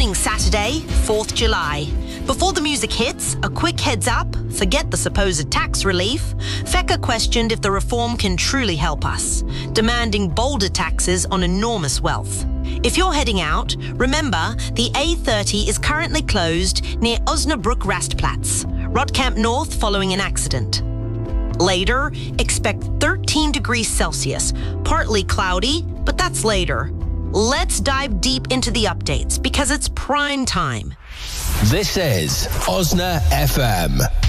being Saturday, 4th July. Before the music hits, a quick heads up, forget the supposed tax relief. Fecca questioned if the reform can truly help us, demanding bolder taxes on enormous wealth. If you're heading out, remember the A30 is currently closed near Osnabrück Rastplatz, Rottkamp North following an accident. Later, expect 13 degrees Celsius, partly cloudy, but that's later. Let's dive deep into the updates because it's prime time. This is Osna FM.